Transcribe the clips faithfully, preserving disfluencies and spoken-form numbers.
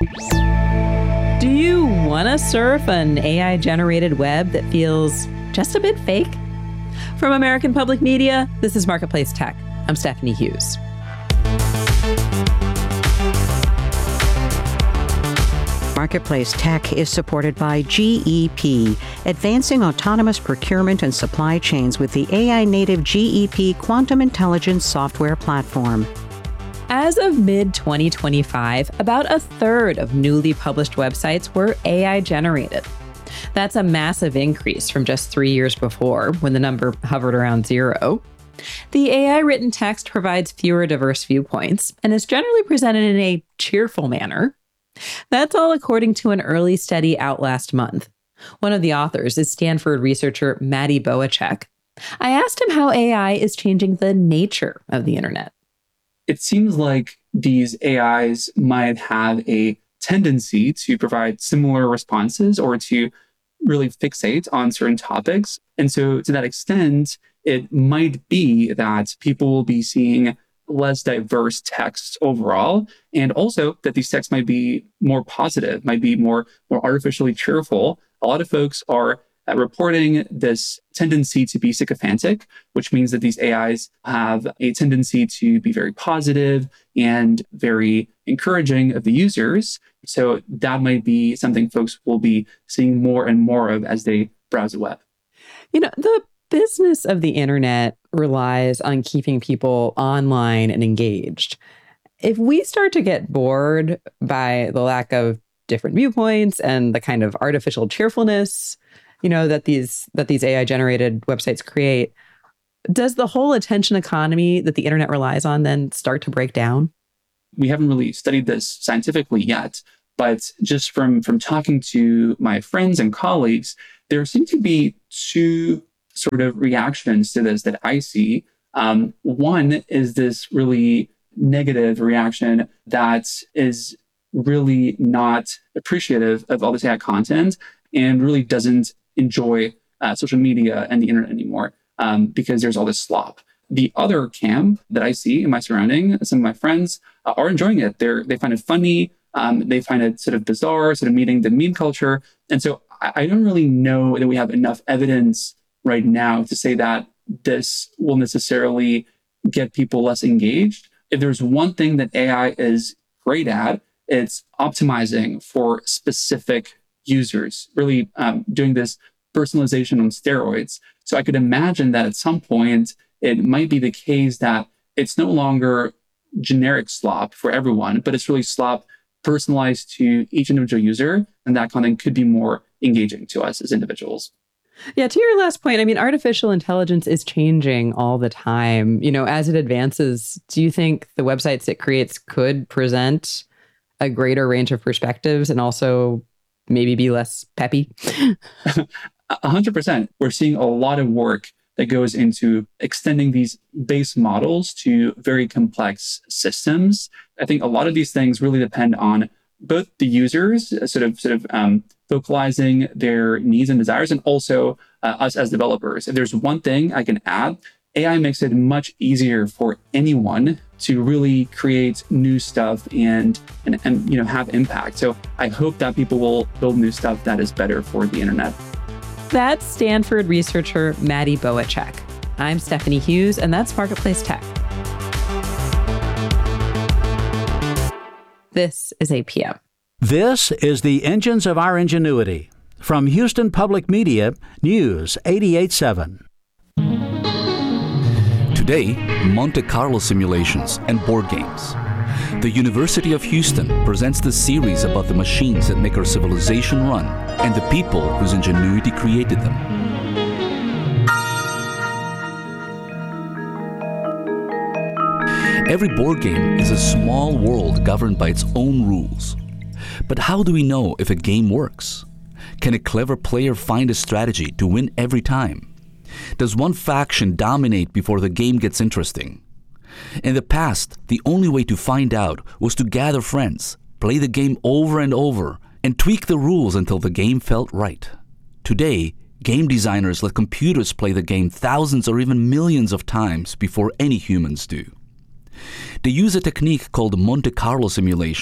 Do you want to surf an A I-generated web that feels just a bit fake? From American Public Media, this is Marketplace Tech. I'm Stephanie Hughes. Marketplace Tech is supported by G E P, advancing autonomous procurement and supply chains with the A I-native G E P Quantum Intelligence software platform. As of mid twenty twenty-five, about a third of newly published websites were A I-generated. That's a massive increase from just three years before, when the number hovered around zero. The A I-written text provides fewer diverse viewpoints and is generally presented in a cheerful manner. That's all according to an early study out last month. One of the authors is Stanford researcher Matti Bohacek. I asked him how A I is changing the nature of the internet. It seems like these A Is might have a tendency to provide similar responses or to really fixate on certain topics. And so to that extent, it might be that people will be seeing less diverse texts overall, and also that these texts might be more positive, might be more, more artificially cheerful. A lot of folks are uh, reporting this tendency to be sycophantic, which means that these A Is have a tendency to be very positive and very encouraging of the users. So that might be something folks will be seeing more and more of as they browse the web. You know, the business of the internet relies on keeping people online and engaged. If we start to get bored by the lack of different viewpoints and the kind of artificial cheerfulness, you know, that these that these A I-generated websites create, does the whole attention economy that the internet relies on then start to break down? We haven't really studied this scientifically yet, but just from, from talking to my friends and colleagues, there seem to be two sort of reactions to this that I see. Um, one is this really negative reaction that is really not appreciative of all this A I content and really doesn't enjoy uh, social media and the internet anymore um, because there's all this slop. The other camp that I see in my surrounding, some of my friends uh, are enjoying it. They're, they find it funny. Um, they find it sort of bizarre, sort of meeting the meme culture. And so I, I don't really know that we have enough evidence right now to say that this will necessarily get people less engaged. If there's one thing that A I is great at, it's optimizing for specific users, really um, doing this personalization on steroids. So I could imagine that at some point, it might be the case that it's no longer generic slop for everyone, but it's really slop personalized to each individual user. And that content could be more engaging to us as individuals. Yeah, to your last point, I mean, artificial intelligence is changing all the time. You know, as it advances, do you think the websites it creates could present a greater range of perspectives and also maybe be less peppy? A hundred percent. We're seeing a lot of work that goes into extending these base models to very complex systems. I think a lot of these things really depend on both the users sort of sort of um, vocalizing their needs and desires, and also uh, us as developers. If there's one thing I can add, A I makes it much easier for anyone to really create new stuff and, and and you know have impact. So I hope that people will build new stuff that is better for the internet. That's Stanford researcher Matti Bohacek. I'm Stephanie Hughes, and that's Marketplace Tech. This is eight p.m. This is the Engines of Our Ingenuity. From Houston Public Media, News eighty-eight seven. Today, Monte Carlo simulations and board games. The University of Houston presents the series about the machines that make our civilization run and the people whose ingenuity created them. Every board game is a small world governed by its own rules. But how do we know if a game works? Can a clever player find a strategy to win every time? Does one faction dominate before the game gets interesting? In the past, the only way to find out was to gather friends, play the game over and over, and tweak the rules until the game felt right. Today, game designers let computers play the game thousands or even millions of times before any humans do. They use a technique called Monte Carlo simulation,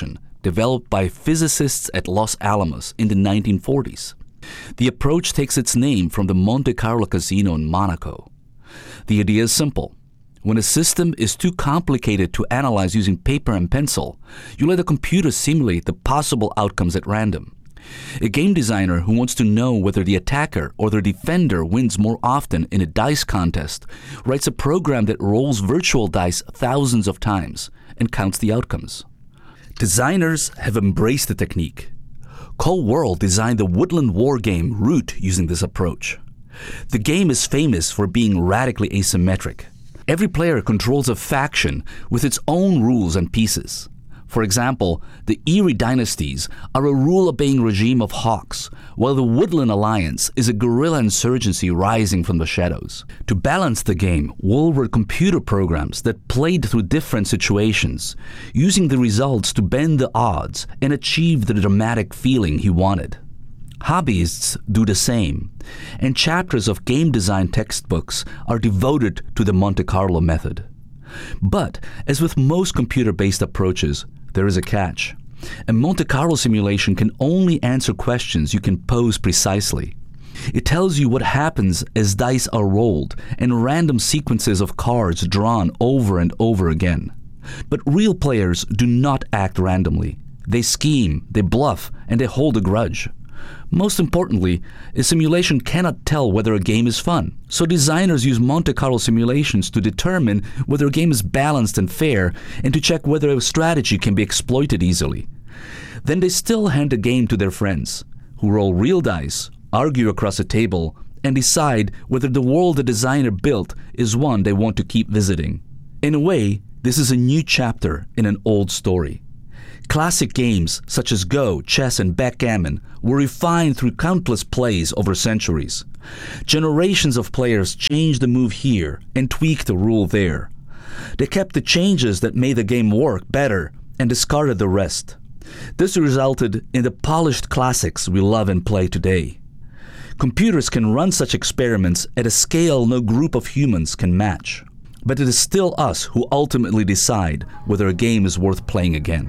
developed by physicists at Los Alamos in the nineteen forties. The approach takes its name from the Monte Carlo Casino in Monaco. The idea is simple. When a system is too complicated to analyze using paper and pencil, you let a computer simulate the possible outcomes at random. A game designer who wants to know whether the attacker or the defender wins more often in a dice contest writes a program that rolls virtual dice thousands of times and counts the outcomes. Designers have embraced the technique. Cold World designed the woodland war game Root using this approach. The game is famous for being radically asymmetric. Every player controls a faction with its own rules and pieces. For example, the Erie dynasties are a rule-obeying regime of hawks, while the Woodland Alliance is a guerrilla insurgency rising from the shadows. To balance the game, Wool wrote computer programs that played through different situations, using the results to bend the odds and achieve the dramatic feeling he wanted. Hobbyists do the same, and chapters of game design textbooks are devoted to the Monte Carlo method. But, as with most computer-based approaches, there is a catch. A Monte Carlo simulation can only answer questions you can pose precisely. It tells you what happens as dice are rolled and random sequences of cards drawn over and over again. But real players do not act randomly. They scheme, they bluff, and they hold a grudge. Most importantly, a simulation cannot tell whether a game is fun, so designers use Monte Carlo simulations to determine whether a game is balanced and fair and to check whether a strategy can be exploited easily. Then they still hand the game to their friends, who roll real dice, argue across a table, and decide whether the world the designer built is one they want to keep visiting. In a way, this is a new chapter in an old story. Classic games such as Go, chess, and backgammon were refined through countless plays over centuries. Generations of players changed the move here and tweaked the rule there. They kept the changes that made the game work better and discarded the rest. This resulted in the polished classics we love and play today. Computers can run such experiments at a scale no group of humans can match. But it is still us who ultimately decide whether a game is worth playing again.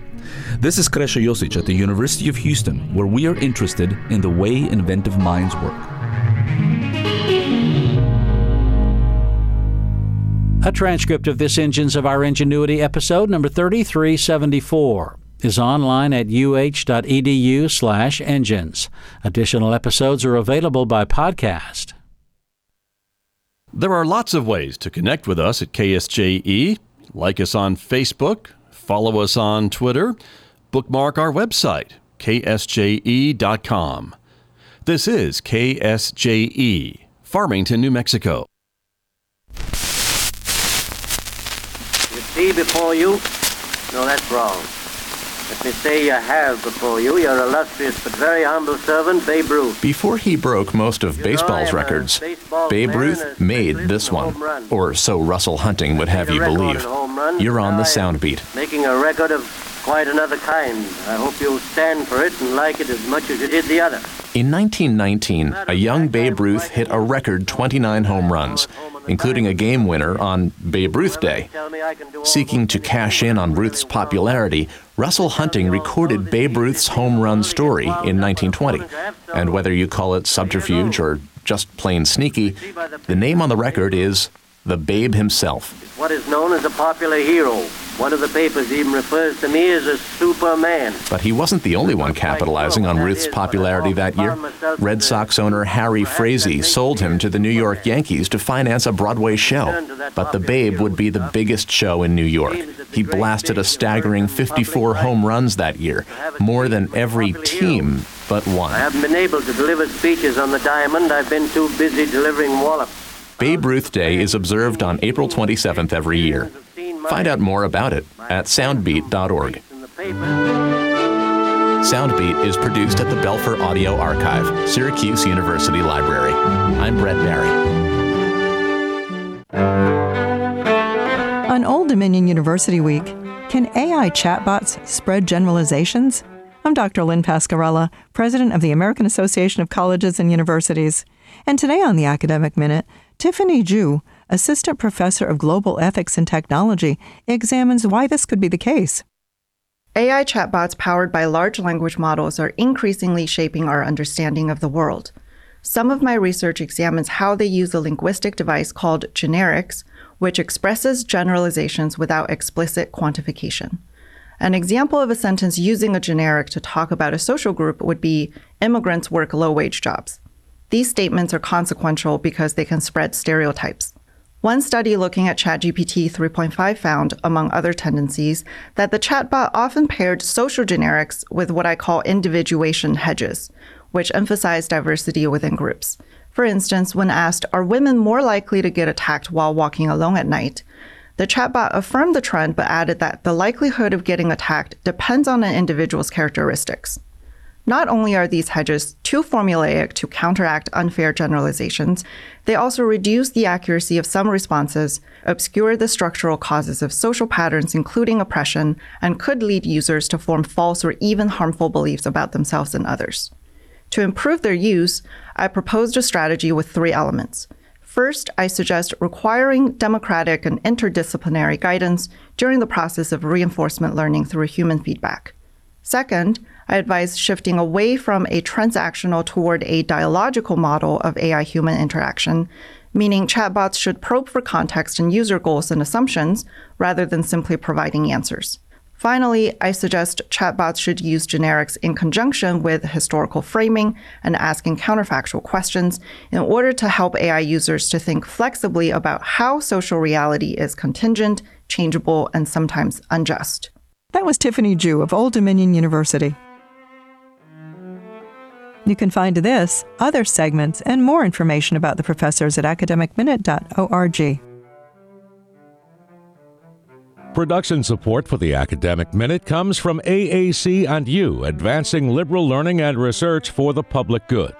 This is Krešo Josic at the University of Houston, where we are interested in the way inventive minds work. A transcript of this Engines of Our Ingenuity episode number thirty-three seventy-four is online at uh.edu slash engines. Additional episodes are available by podcast. There are lots of ways to connect with us at K S J E. Like us on Facebook, follow us on Twitter, bookmark our website, K S J E dot com. This is K S J E, Farmington, New Mexico. You see before you? No, that's wrong. Let me say you have before you your illustrious but very humble servant, Babe Ruth. Before he broke most of You baseball's know, I am a records, baseball Babe fan Ruth and made specialist this in one. home run. Or so Russell Hunting would have Made a you record believe. in home runs, You're on the I am sound beat. Making a record of quite another kind. I hope you'll stand for it and like it as much as you did the other. In nineteen nineteen, a young Babe Ruth hit a record twenty-nine home runs, including a game winner on Babe Ruth Day. Seeking to cash in on Ruth's popularity, Russell Hunting recorded Babe Ruth's home run story in nineteen twenty. And whether you call it subterfuge or just plain sneaky, the name on the record is the Babe himself. It's what is known as a popular hero. One of the papers even refers to me as a Superman. But he wasn't the only one capitalizing on Ruth's popularity that year. Red Sox owner Harry Frazee sold him to the New York Yankees to finance a Broadway show. But the Babe would be the biggest show in New York. He blasted a staggering fifty-four home runs that year, more than every team but one. I haven't been able to deliver speeches on the diamond. I've been too busy delivering wallops. Babe Ruth Day is observed on April twenty-seventh every year. Find out more about it at soundbeat dot org. Soundbeat is produced at the Belfer Audio Archive, Syracuse University Library. I'm Brett Barry. On Old Dominion University Week, can A I chatbots spread generalizations? I'm Doctor Lynn Pascarella, President of the American Association of Colleges and Universities. And today on the Academic Minute, Tiffany Ju, Assistant Professor of Global Ethics and Technology, examines why this could be the case. A I chatbots powered by large language models are increasingly shaping our understanding of the world. Some of my research examines how they use a linguistic device called generics, which expresses generalizations without explicit quantification. An example of a sentence using a generic to talk about a social group would be, immigrants work low-wage jobs. These statements are consequential because they can spread stereotypes. One study looking at ChatGPT three point five found, among other tendencies, that the chatbot often paired social generics with what I call individuation hedges, which emphasize diversity within groups. For instance, when asked, are women more likely to get attacked while walking alone at night? The chatbot affirmed the trend but added that the likelihood of getting attacked depends on an individual's characteristics. Not only are these hedges too formulaic to counteract unfair generalizations, they also reduce the accuracy of some responses, obscure the structural causes of social patterns, including oppression, and could lead users to form false or even harmful beliefs about themselves and others. To improve their use, I proposed a strategy with three elements. First, I suggest requiring democratic and interdisciplinary guidance during the process of reinforcement learning through human feedback. Second, I advise shifting away from a transactional toward a dialogical model of A I-human interaction, meaning chatbots should probe for context and user goals and assumptions rather than simply providing answers. Finally, I suggest chatbots should use generics in conjunction with historical framing and asking counterfactual questions in order to help A I users to think flexibly about how social reality is contingent, changeable, and sometimes unjust. That was Tiffany Ju of Old Dominion University. You can find this, other segments, and more information about the professors at academic minute dot org. Production support for the Academic Minute comes from A A C and U, advancing liberal learning and research for the public good.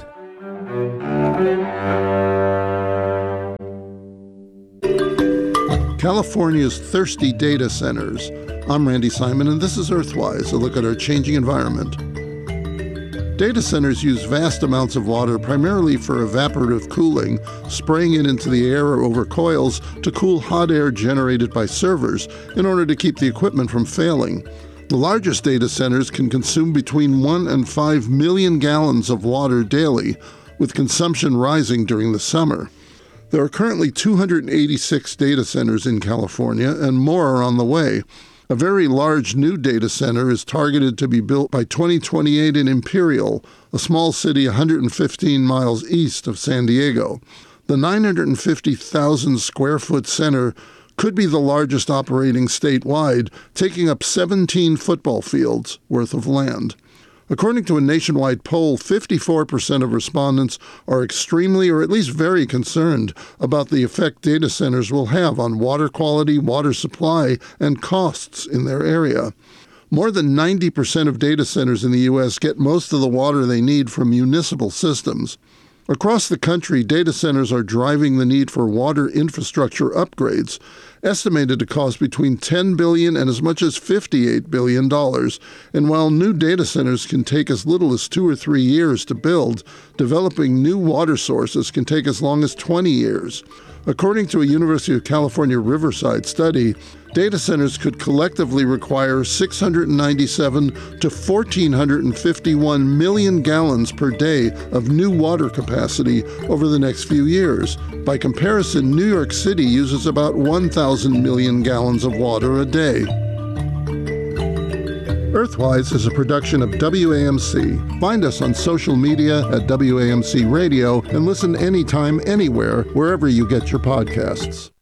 California's thirsty data centers. I'm Randy Simon, and this is Earthwise, a look at our changing environment. Data centers use vast amounts of water primarily for evaporative cooling, spraying it into the air or over coils to cool hot air generated by servers in order to keep the equipment from failing. The largest data centers can consume between one and five million gallons of water daily, with consumption rising during the summer. There are currently two hundred eighty-six data centers in California, and more are on the way. A very large new data center is targeted to be built by twenty twenty-eight in Imperial, a small city one hundred fifteen miles east of San Diego. The nine hundred fifty thousand square foot center could be the largest operating statewide, taking up seventeen football fields worth of land. According to a nationwide poll, fifty-four percent of respondents are extremely or at least very concerned about the effect data centers will have on water quality, water supply, and costs in their area. More than ninety percent of data centers in the U S get most of the water they need from municipal systems. Across the country, data centers are driving the need for water infrastructure upgrades, estimated to cost between ten billion dollars and as much as fifty-eight billion dollars. And while new data centers can take as little as two or three years to build, developing new water sources can take as long as twenty years. According to a University of California Riverside study, data centers could collectively require six hundred ninety-seven to one thousand four hundred fifty-one million gallons per day of new water capacity over the next few years. By comparison, New York City uses about one thousand million gallons of water a day. Earthwise is a production of W A M C. Find us on social media at W A M C Radio and listen anytime, anywhere, wherever you get your podcasts.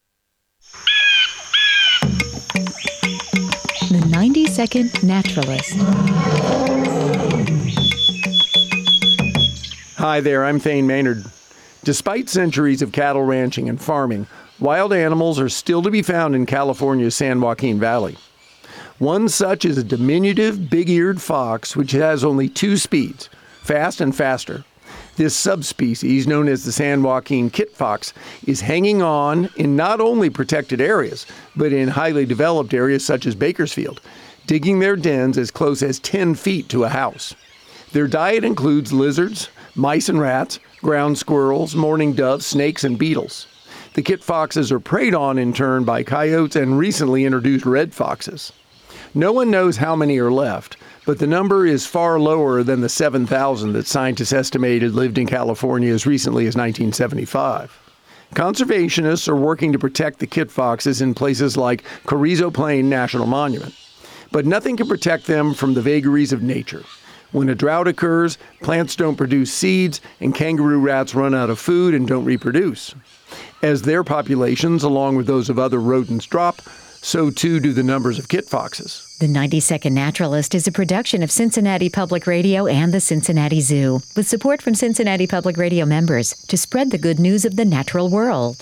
The ninety second Naturalist. Hi there, I'm Thane Maynard. Despite centuries of cattle ranching and farming, wild animals are still to be found in California's San Joaquin Valley. One such is a diminutive, big-eared fox, which has only two speeds, fast and faster. This subspecies, known as the San Joaquin kit fox, is hanging on in not only protected areas, but in highly developed areas such as Bakersfield, digging their dens as close as ten feet to a house. Their diet includes lizards, mice and rats, ground squirrels, mourning doves, snakes, and beetles. The kit foxes are preyed on in turn by coyotes and recently introduced red foxes. No one knows how many are left, but the number is far lower than the seven thousand that scientists estimated lived in California as recently as nineteen seventy-five. Conservationists are working to protect the kit foxes in places like Carrizo Plain National Monument, but nothing can protect them from the vagaries of nature. When a drought occurs, plants don't produce seeds, and kangaroo rats run out of food and don't reproduce. As their populations, along with those of other rodents, drop, so too do the numbers of kit foxes. The ninety second Naturalist is a production of Cincinnati Public Radio and the Cincinnati Zoo, with support from Cincinnati Public Radio members to spread the good news of the natural world.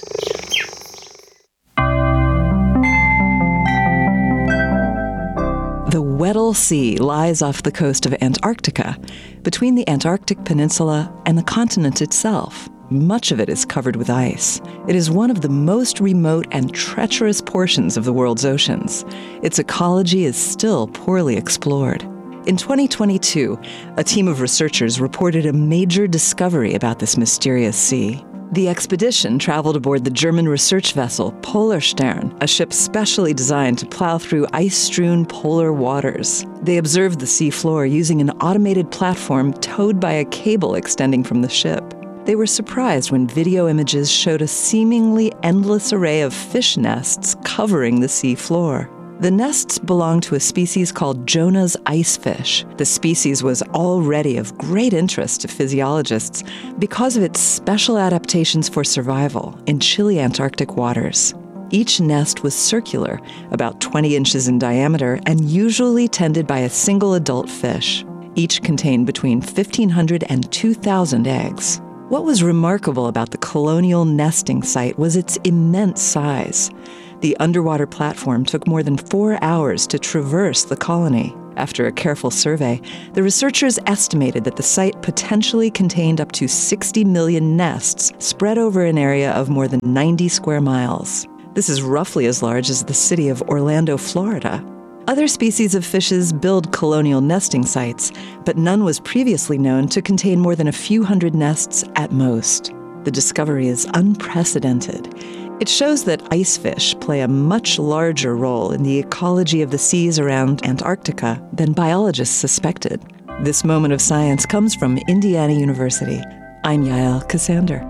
The Weddell Sea lies off the coast of Antarctica, between the Antarctic Peninsula and the continent itself. Much of it is covered with ice. It is one of the most remote and treacherous portions of the world's oceans. Its ecology is still poorly explored. In twenty twenty-two, a team of researchers reported a major discovery about this mysterious sea. The expedition traveled aboard the German research vessel Polarstern, a ship specially designed to plow through ice-strewn polar waters. They observed the sea floor using an automated platform towed by a cable extending from the ship. They were surprised when video images showed a seemingly endless array of fish nests covering the sea floor. The nests belonged to a species called Jonah's icefish. The species was already of great interest to physiologists because of its special adaptations for survival in chilly Antarctic waters. Each nest was circular, about twenty inches in diameter, and usually tended by a single adult fish. Each contained between fifteen hundred and two thousand eggs. What was remarkable about the colonial nesting site was its immense size. The underwater platform took more than four hours to traverse the colony. After a careful survey, the researchers estimated that the site potentially contained up to sixty million nests spread over an area of more than ninety square miles. This is roughly as large as the city of Orlando, Florida. Other species of fishes build colonial nesting sites, but none was previously known to contain more than a few hundred nests at most. The discovery is unprecedented. It shows that icefish play a much larger role in the ecology of the seas around Antarctica than biologists suspected. This moment of science comes from Indiana University. I'm Yael Cassander.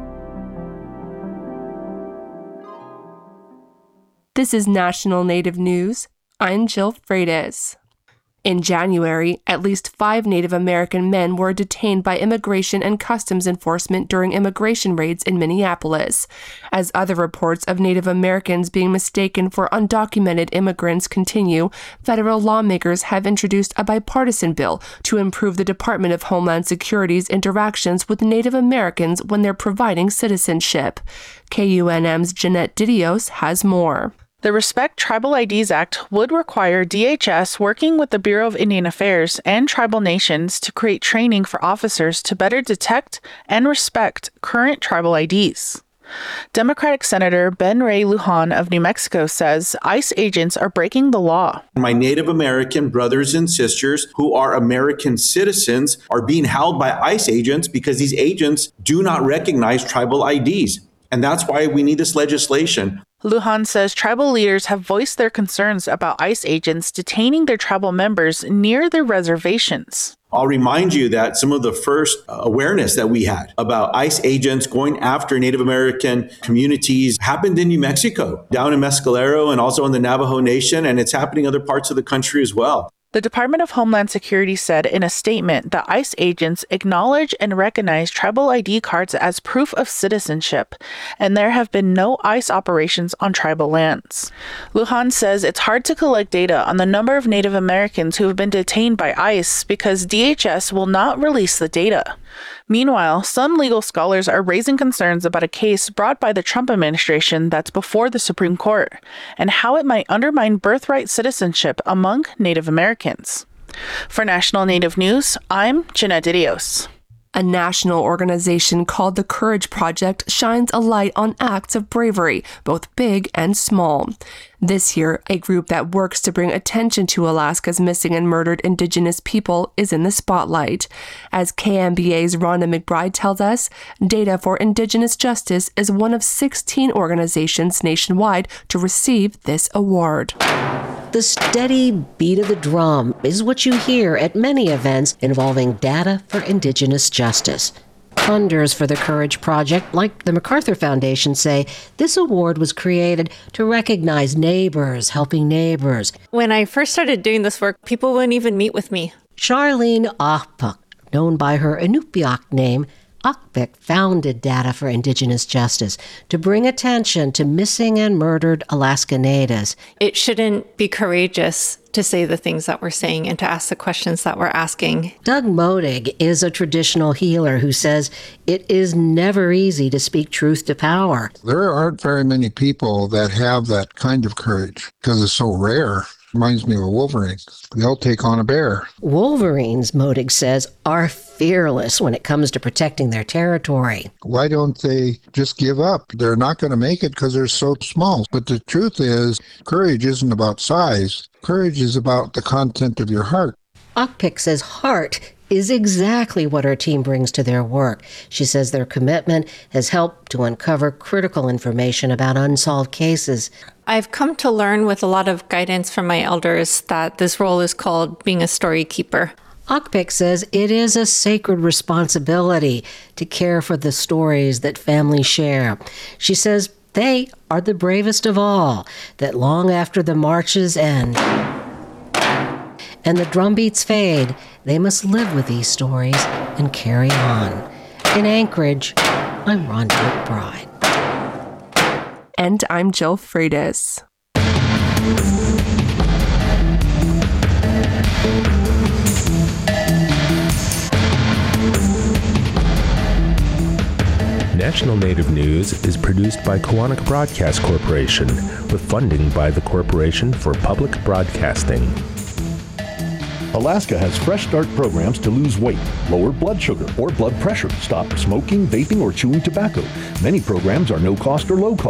This is National Native News. I'm Jill Freitas. In January, at least five Native American men were detained by Immigration and Customs Enforcement during immigration raids in Minneapolis. As other reports of Native Americans being mistaken for undocumented immigrants continue, federal lawmakers have introduced a bipartisan bill to improve the Department of Homeland Security's interactions with Native Americans when they're providing citizenship. K U N M's Jeanette Didios has more. The Respect Tribal I Ds Act would require D H S working with the Bureau of Indian Affairs and tribal nations to create training for officers to better detect and respect current tribal I Ds. Democratic Senator Ben Ray Lujan of New Mexico says ICE agents are breaking the law. My Native American brothers and sisters who are American citizens are being held by ICE agents because these agents do not recognize tribal I Ds. And that's why we need this legislation. Lujan says tribal leaders have voiced their concerns about ICE agents detaining their tribal members near their reservations. I'll remind you that some of the first awareness that we had about ICE agents going after Native American communities happened in New Mexico, down in Mescalero and also in the Navajo Nation, and it's happening in other parts of the country as well. The Department of Homeland Security said in a statement that ICE agents acknowledge and recognize tribal I D cards as proof of citizenship, and there have been no ICE operations on tribal lands. Lujan says it's hard to collect data on the number of Native Americans who have been detained by ICE because D H S will not release the data. Meanwhile, some legal scholars are raising concerns about a case brought by the Trump administration that's before the Supreme Court and how it might undermine birthright citizenship among Native Americans. For National Native News, I'm Jeanette Didios. A national organization called the Courage Project shines a light on acts of bravery, both big and small. This year, a group that works to bring attention to Alaska's missing and murdered Indigenous people is in the spotlight. As K M B A's Rhonda McBride tells us, Data for Indigenous Justice is one of sixteen organizations nationwide to receive this award. The steady beat of the drum is what you hear at many events involving Data for Indigenous Justice. Funders for the Courage Project, like the MacArthur Foundation, say this award was created to recognize neighbors helping neighbors. When I first started doing this work, people wouldn't even meet with me. Charlene Ahpuk, known by her Inupiaq name, Ahpuk founded Data for Indigenous Justice to bring attention to missing and murdered Alaska Natives. It shouldn't be courageous to say the things that we're saying and to ask the questions that we're asking. Doug Modig is a traditional healer who says it is never easy to speak truth to power. There aren't very many people that have that kind of courage because it's so rare. Reminds me of a Wolverine. They'll take on a bear. Wolverines, Modig says, are fearless when it comes to protecting their territory. Why don't they just give up? They're not going to make it because they're so small. But the truth is, courage isn't about size. Courage is about the content of your heart. Ahpuk says heart is exactly what her team brings to their work. She says their commitment has helped to uncover critical information about unsolved cases. I've come to learn with a lot of guidance from my elders that this role is called being a story keeper. Ahpuk says it is a sacred responsibility to care for the stories that families share. She says they are the bravest of all, that long after the marches end and the drumbeats fade, they must live with these stories and carry on. In Anchorage, I'm Rhonda McBride. And I'm Jill Freitas. National Native News is produced by Koahnic Broadcast Corporation with funding by the Corporation for Public Broadcasting. Alaska has Fresh Start programs to lose weight, lower blood sugar or blood pressure, stop smoking, vaping, or chewing tobacco. Many programs are no cost or low cost.